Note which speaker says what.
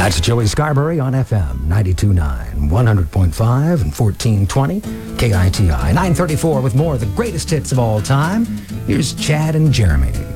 Speaker 1: That's Joey Scarberry on FM 92.9, 100.5, and 1420 KITI. 934 with more of the greatest hits of all time. Here's Chad and Jeremy.